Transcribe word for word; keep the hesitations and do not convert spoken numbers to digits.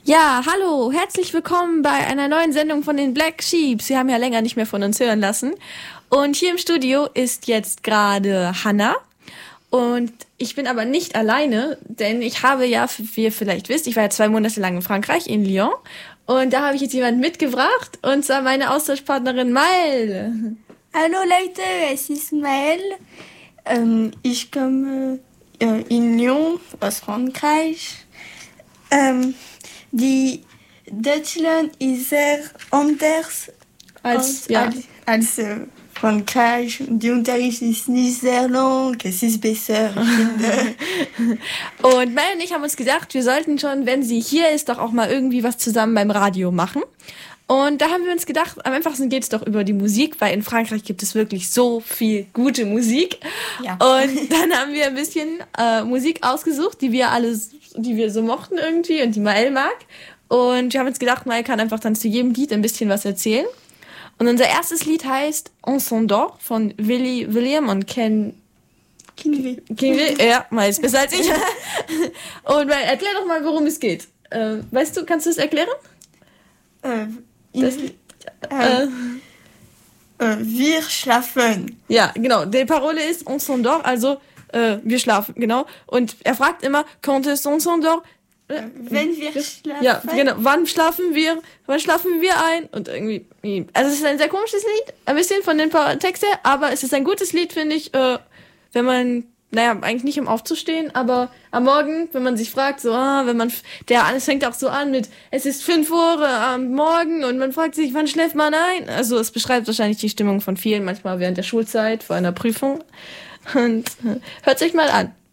Ja, hallo, herzlich willkommen bei einer neuen Sendung von den Black Sheep. Sie haben ja länger nicht mehr von uns hören lassen. Und hier im Studio ist jetzt gerade Hannah. Und ich bin aber nicht alleine, denn ich habe ja, wie ihr vielleicht wisst, ich war ja zwei Monate lang in Frankreich, in Lyon. Und da habe ich jetzt jemanden mitgebracht, und zwar meine Austauschpartnerin Maëlle. Hallo Leute, es ist Maëlle. Ähm, ich komme äh, in Lyon aus Frankreich. Ähm, die Deutschland ist sehr anders Als, als, ja. als, als äh, Frankreich. Die Unterricht ist nicht sehr lang, es ist besser, ich finde. Und Mel und ich haben uns gedacht, wir sollten schon, wenn sie hier ist, doch auch mal irgendwie was zusammen beim Radio machen. Und da haben wir uns gedacht, am einfachsten geht's doch über die Musik, weil in Frankreich gibt es wirklich so viel gute Musik. Ja. Und dann haben wir ein bisschen äh, Musik ausgesucht, die wir alles, die wir so mochten irgendwie und die Maëlle mag. Und wir haben uns gedacht, Maëlle kann einfach dann zu jedem Lied ein bisschen was erzählen. Und unser erstes Lied heißt On s'endort von Willy William und Ken Kinvey. Kinvey. Ja, Maëlle ist besser als ich. Und Maëlle, erklär doch mal, worum es geht. Äh, weißt du, kannst du es erklären? Äh, Das, in, äh, äh, äh, wir schlafen. ja, genau. Die Parole ist On s'endort, also äh, wir schlafen, genau. Und er fragt immer, quand est-ce on s'endort? Äh, wenn wir schlafen. Ja, genau. Wann schlafen wir? Wann schlafen wir ein? Und irgendwie, also es ist ein sehr komisches Lied, ein bisschen von den paar Texten, aber es ist ein gutes Lied, finde ich, äh, wenn man, naja, eigentlich nicht um aufzustehen, aber am Morgen, wenn man sich fragt, so, ah, wenn man, der, es fängt auch so an mit, es ist fünf Uhr am Morgen und man fragt sich, wann schläft man ein? Also es beschreibt wahrscheinlich die Stimmung von vielen, manchmal während der Schulzeit, vor einer Prüfung. Und äh, hört sich mal an.